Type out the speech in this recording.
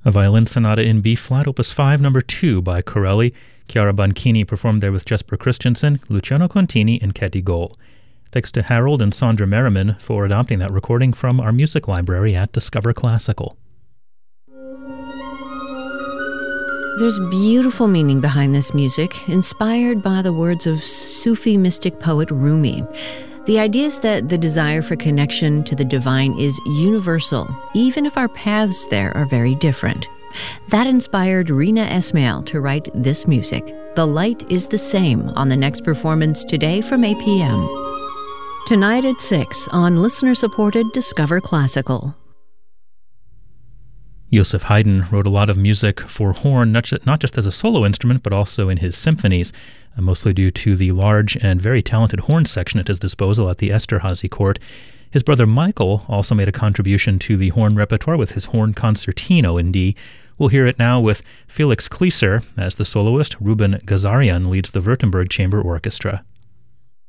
A violin sonata in B-flat, opus 5, number 2 by Corelli. Chiara Banchini performed there with Jesper Christensen, Luciano Contini, and Ketty Gohl. Thanks to Harold and Sandra Merriman for adopting that recording from our music library at Discover Classical. There's beautiful meaning behind this music, inspired by the words of Sufi mystic poet Rumi. The idea is that the desire for connection to the divine is universal, even if our paths there are very different. That inspired Rina Esmail to write this music. The Light is the Same on the next performance today from 8 p.m. Tonight at 6 on listener-supported Discover Classical. Joseph Haydn wrote a lot of music for horn, not just as a solo instrument, but also in his symphonies, mostly due to the large and very talented horn section at his disposal at the Esterházy court. His brother Michael also made a contribution to the horn repertoire with his horn concertino in D. We'll hear it now with Felix Klieser as the soloist. Ruben Gazarian leads the Württemberg Chamber Orchestra.